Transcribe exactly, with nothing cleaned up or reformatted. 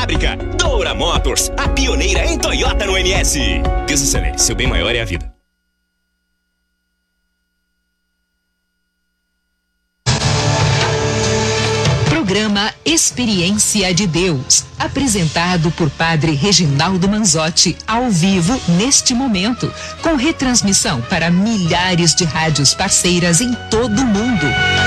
fábrica. Doura Motors, a pioneira em Toyota no M S. Deus excelente, seu bem maior é a vida. Programa Experiência de Deus, apresentado por Padre Reginaldo Manzotti, ao vivo neste momento, com retransmissão para milhares de rádios parceiras em todo o mundo.